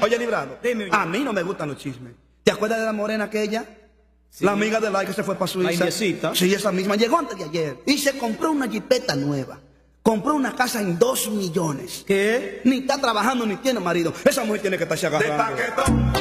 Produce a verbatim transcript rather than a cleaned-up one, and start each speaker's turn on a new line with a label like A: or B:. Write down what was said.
A: Oye, Librado,
B: Dime,
A: a mí no me gustan los chismes. ¿Te acuerdas de la morena aquella?
B: Sí.
A: La amiga de la que se fue para Suiza.
B: La indiecita.
A: Sí, esa misma. Llegó antes de ayer y se compró una jipeta nueva. Compró una casa en dos millones.
B: ¿Qué?
A: Ni está trabajando ni tiene marido. Esa mujer tiene que estarse agarrando.